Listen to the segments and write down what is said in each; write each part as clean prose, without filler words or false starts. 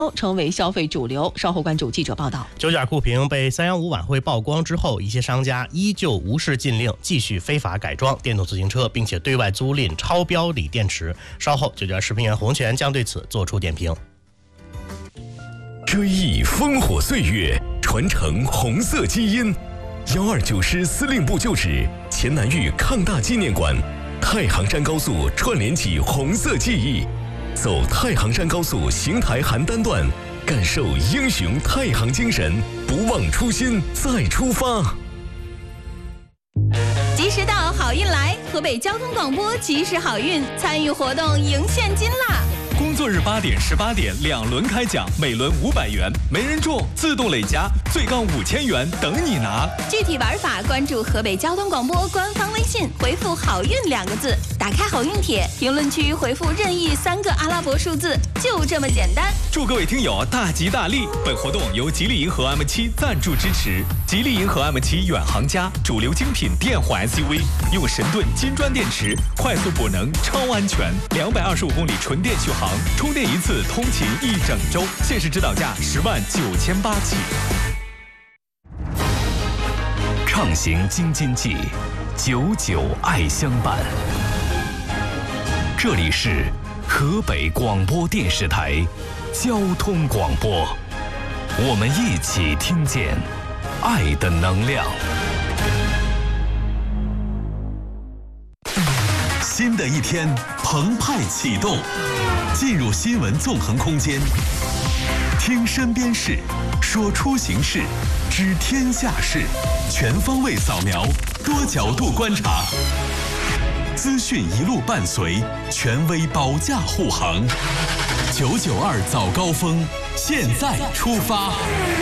成为消费主流。稍后关注记者报道。 九甲酷评被315晚会曝光之后，一些商家依旧无视禁令，继续非法改装电动自行车，并且对外租赁超标锂电池。稍后九甲视频员洪泉将对此做出点评。 追忆烽火岁月，传承红色基因。129师司令部旧址前南峪抗大纪念馆，太行山高速串联起红色记忆。走太行山高速邢台邯郸段，感受英雄太行精神，不忘初心，再出发。 及时到，好运来！河北交通广播及时好运，参与活动赢现金啦！ 工作日8点、18点2轮开奖，每轮500元，没人中自动累加，最高5000元等你拿。 具体玩法关注河北交通广播官方微信，回复“好运”2个字，打开好运帖，评论区回复任意3个阿拉伯数字，就这么简单。 祝各位听友大吉大利！本活动由吉利银河 M7 赞助支持。吉利银河 M7 远航家，主流精品电混 SUV， 用神盾金砖电池，快速补能，超安全，225公里纯电续航，充电一次通勤1整周，限时指导价10.98万起。 畅行京津冀，99爱相伴。这里是河北广播电视台交通广播，我们一起听见爱的能量。 新的一天澎湃启动，进入新闻纵横空间，听身边事，说出行事，知天下事，全方位扫描，多角度观察，资讯一路伴随，权威保驾护航。992早高峰，现在出发。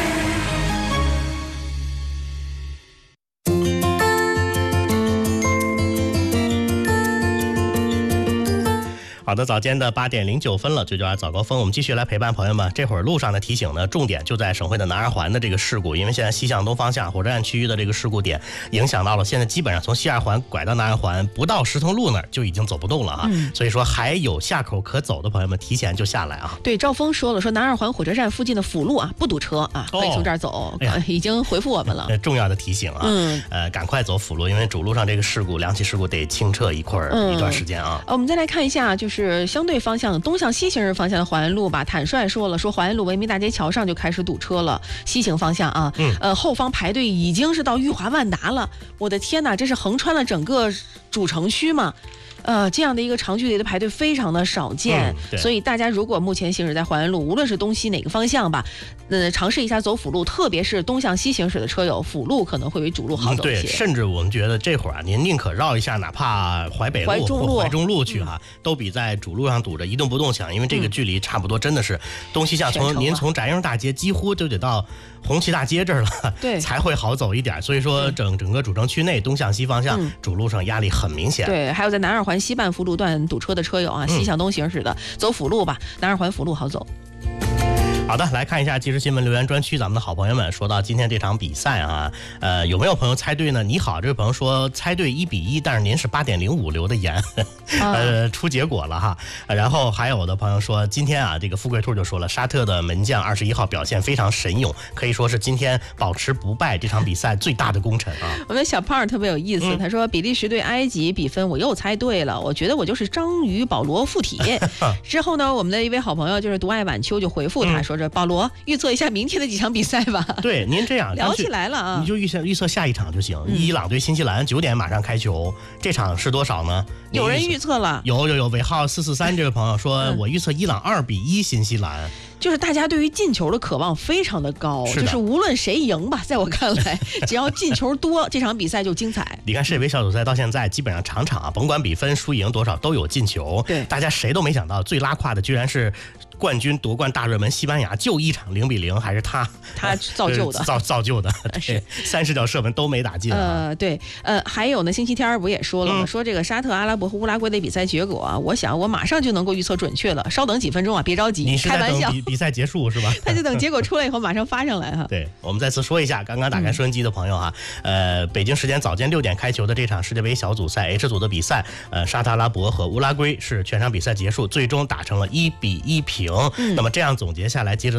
好的，早间的8点09分了，992早高峰，我们继续来陪伴朋友们。这会儿路上的提醒呢，重点就在省会的南二环的这个事故，因为现在西向东方向火车站区域的这个事故点影响到了，现在基本上从西二环拐到南二环，不到石头路那儿就已经走不动了啊。所以说还有下口可走的朋友们，提前就下来啊。 对，赵峰说了，说南二环火车站附近的辅路啊不堵车啊，可以从这儿走，已经回复我们了。 重要的提醒啊，赶快走辅路，因为主路上这个事故，2起事故得清澈一段时间啊。 我们再来看一下，就是相对方向东向西行驶方向的淮安路吧，坦率说了，说淮安路文明大街桥上就开始堵车了，西行方向啊，后方排队已经是到裕华万达了。我的天哪，这是横穿了整个主城区嘛？这样的一个长距离的排队非常的少见，所以大家如果目前行驶在淮安路，无论是东西哪个方向吧，尝试一下走辅路，特别是东向西行驶的车友，辅路可能会比主路好走一些。 对，甚至我们觉得这会儿啊，您宁可绕一下，哪怕淮北路或淮中路去哈，都比在主路上堵着一动不动强，因为这个距离差不多，真的是东西向您从翟英大街几乎就得到红旗大街这儿了， 对， 才会好走一点。所以说整个主城区内东向西方向主路上压力很明显。 对，还有在南二环西半辅路段堵车的车友啊，西向东行驶的走辅路吧，南二环辅路好走。 好的，来看一下即时新闻留言专区，咱们的好朋友们说到今天这场比赛啊，有没有朋友猜对呢？你好，这位朋友说猜对1-1，但是您是8.05留的言，出结果了哈。然后还有的朋友说，今天啊，这个富贵兔就说了，沙特的门将21号表现非常神勇，可以说是今天保持不败这场比赛最大的功臣啊。 我们小胖特别有意思，他说比利时对埃及比分我又猜对了，我觉得我就是章鱼保罗附体。之后呢，我们的一位好朋友就是独爱晚秋就回复他说，这保罗预测一下明天的几场比赛吧。 对，您这样聊起来了啊， 你就预测下一场就行。伊朗对新西兰9点马上开球，这场是多少呢？ 有人预测了， 有尾号443这位朋友说，我预测伊朗2-1新西兰。 就是大家对于进球的渴望非常的高，就是无论谁赢吧，在我看来，只要进球多，这场比赛就精彩。 你看世界杯小组赛到现在，基本上场啊，甭管比分输赢多少，都有进球。 对， 大家谁都没想到，最拉胯的居然是冠军夺冠大热门西班牙，就一场0-0，还是他造就的， 造就的。对，30脚射门都没打进。 对，还有呢，星期天不也说了吗？说这个沙特、阿拉伯和乌拉圭的比赛结果啊，我想我马上就能够预测准确了。稍等几分钟啊，别着急， 你是在开玩笑。 比赛结束是吧？ 他就等结果出来以后马上发上来哈。 对，我们再次说一下，刚刚打开收音机的朋友哈，北京时间早间6点开球的这场世界杯小组赛 H 组的比赛，沙特阿拉伯和乌拉圭是全场比赛结束，最终打成了1-1平。 行。那么这样总结下来，接着